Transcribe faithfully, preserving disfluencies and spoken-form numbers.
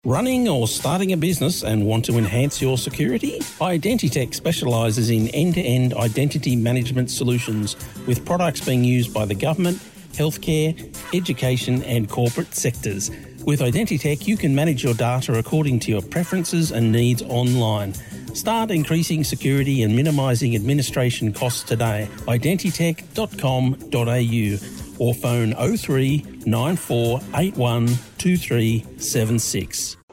Running or starting a business and want to enhance your security? Identitech specialises in end-to-end identity management solutions with products being used by the government, healthcare, education and corporate sectors. With Identitech, you can manage your data according to your preferences and needs online. Start increasing security and minimising administration costs today. identitech dot com dot a u or phone oh three nine four eight one two three seven six.